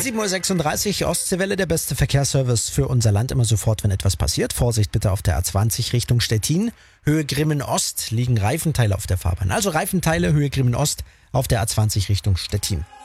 7:36 Uhr, Ostseewelle, der beste Verkehrsservice für unser Land immer sofort, wenn etwas passiert. Vorsicht bitte auf der A20 Richtung Stettin. Höhe Grimmen Ost liegen Reifenteile auf der Fahrbahn. Also Reifenteile, Höhe Grimmen Ost auf der A20 Richtung Stettin.